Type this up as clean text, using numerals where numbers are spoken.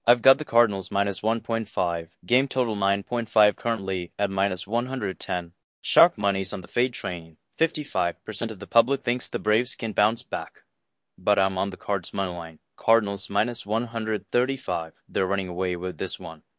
I've got the Cardinals minus 1.5. Game total 9.5 currently at minus 110. Sharp money's on the fade train. 55% of the public thinks the Braves can bounce back. But I'm on the Cards money line. Cardinals minus 135. They're running away with this one.